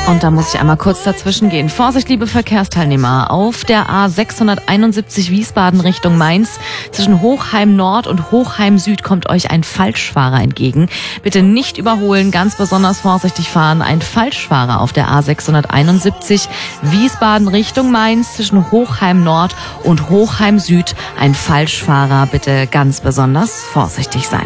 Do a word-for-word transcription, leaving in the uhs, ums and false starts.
Und da muss ich einmal kurz dazwischen gehen. Vorsicht, liebe Verkehrsteilnehmer. Auf der A sechshunderteinundsiebzig Wiesbaden Richtung Mainz zwischen Hochheim Nord und Hochheim Süd kommt euch ein Falschfahrer entgegen. Bitte nicht überholen, ganz besonders vorsichtig fahren. Ein Falschfahrer auf der A sechshunderteinundsiebzig Wiesbaden Richtung Mainz zwischen Hochheim Nord und Hochheim Süd. Ein Falschfahrer, bitte ganz besonders vorsichtig sein.